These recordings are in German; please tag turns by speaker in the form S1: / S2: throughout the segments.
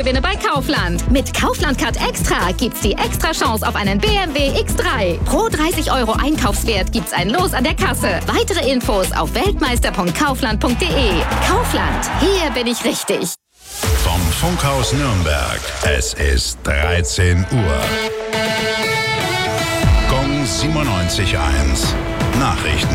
S1: Großgewinne bei Kaufland. Mit Kaufland-Card Extra gibt's die extra Chance auf einen BMW X3. Pro 30 € Einkaufswert gibt's ein Los an der Kasse. Weitere Infos auf weltmeister.kaufland.de. Kaufland, hier bin ich richtig.
S2: Vom Funkhaus Nürnberg. Es ist 13 Uhr. Gong 97.1. Nachrichten.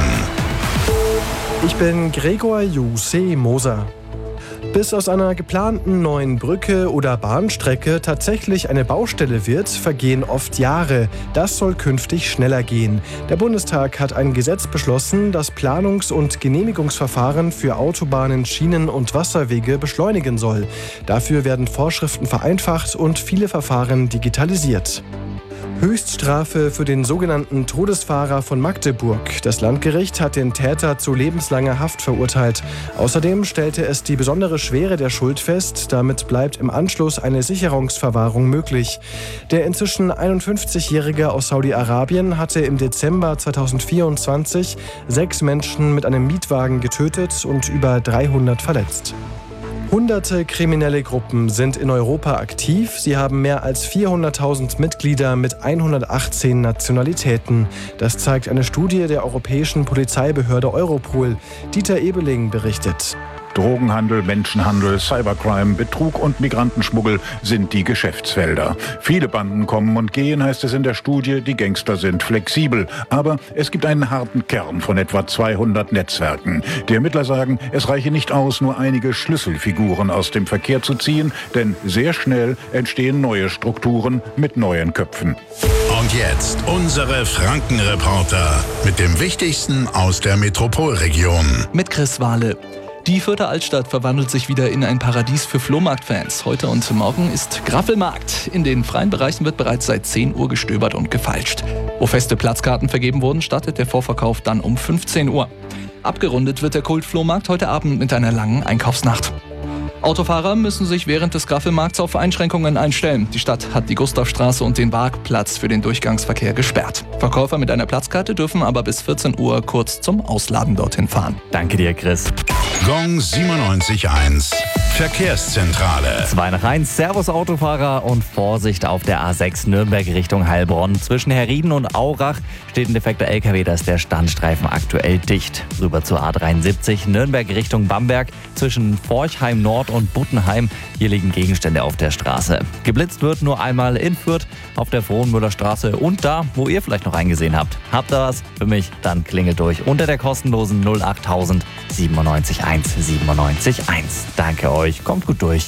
S3: Ich bin Gregor Juse Moser. Bis aus einer geplanten neuen Brücke oder Bahnstrecke tatsächlich eine Baustelle wird, vergehen oft Jahre. Das soll künftig schneller gehen. Der Bundestag hat ein Gesetz beschlossen, das Planungs- und Genehmigungsverfahren für Autobahnen, Schienen und Wasserwege beschleunigen soll. Dafür werden Vorschriften vereinfacht und viele Verfahren digitalisiert. Höchststrafe für den sogenannten Todesfahrer von Magdeburg. Das Landgericht hat den Täter zu lebenslanger Haft verurteilt. Außerdem stellte es die besondere Schwere der Schuld fest. Damit bleibt im Anschluss eine Sicherungsverwahrung möglich. Der inzwischen 51-Jährige aus Saudi-Arabien hatte im Dezember 2024 6 Menschen mit einem Mietwagen getötet und über 300 verletzt. Hunderte kriminelle Gruppen sind in Europa aktiv. Sie haben mehr als 400.000 Mitglieder mit 118 Nationalitäten. Das zeigt eine Studie der europäischen Polizeibehörde Europol. Dieter Ebeling berichtet.
S4: Drogenhandel, Menschenhandel, Cybercrime, Betrug und Migrantenschmuggel sind die Geschäftsfelder. Viele Banden kommen und gehen, heißt es in der Studie. Die Gangster sind flexibel. Aber es gibt einen harten Kern von etwa 200 Netzwerken. Die Ermittler sagen, es reiche nicht aus, nur einige Schlüsselfiguren aus dem Verkehr zu ziehen, denn sehr schnell entstehen neue Strukturen mit neuen Köpfen.
S2: Und jetzt unsere Frankenreporter mit dem Wichtigsten aus der Metropolregion.
S5: Mit Chris Wahle. Die Fürther Altstadt verwandelt sich wieder in ein Paradies für Flohmarktfans. Heute und morgen ist Graffelmarkt. In den freien Bereichen wird bereits seit 10 Uhr gestöbert und gefeilscht. Wo feste Platzkarten vergeben wurden, startet der Vorverkauf dann um 15 Uhr. Abgerundet wird der Kultflohmarkt heute Abend mit einer langen Einkaufsnacht. Autofahrer müssen sich während des Graffelmarkts auf Einschränkungen einstellen. Die Stadt hat die Gustavstraße und den Waagplatz für den Durchgangsverkehr gesperrt. Verkäufer mit einer Platzkarte dürfen aber bis 14 Uhr kurz zum Ausladen dorthin fahren.
S6: Danke dir, Chris.
S2: Gong 97.1. Verkehrszentrale.
S6: 2 nach 1. Servus Autofahrer und Vorsicht auf der A6 Nürnberg Richtung Heilbronn. Zwischen Herrieden und Aurach steht ein defekter LKW, da ist der Standstreifen aktuell dicht. Rüber zur A73 Nürnberg Richtung Bamberg. Zwischen Forchheim Nord und Buttenheim. Hier liegen Gegenstände auf der Straße. Geblitzt wird nur einmal in Fürth auf der Frohnmüllerstraße und da, wo ihr vielleicht noch eingesehen habt. Habt ihr was für mich? Dann klingelt durch unter der kostenlosen 08000 97 1 97 1. Danke euch, kommt gut durch.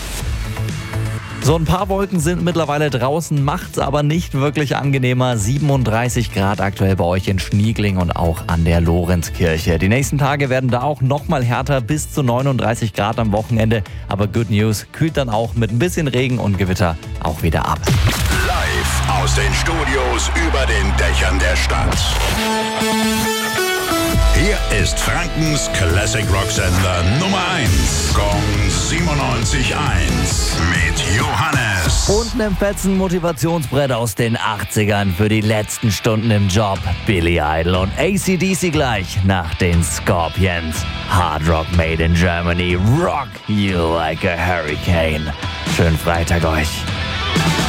S6: So ein paar Wolken sind mittlerweile draußen, macht's aber nicht wirklich angenehmer. 37 Grad aktuell bei euch in Schniegling und auch an der Lorenzkirche. Die nächsten Tage werden da auch nochmal härter, bis zu 39 Grad am Wochenende. Aber Good News, kühlt dann auch mit ein bisschen Regen und Gewitter auch wieder ab.
S2: Live aus den Studios über den Dächern der Stadt. Hier ist Frankens Classic Rock Sender Nummer 1. Gong 97.1 mit Johannes.
S6: Und einem fetzen Motivationsbrett aus den 80ern für die letzten Stunden im Job. Billy Idol und AC/DC gleich nach den Scorpions. Hard Rock made in Germany. Rock you like a hurricane. Schönen Freitag euch.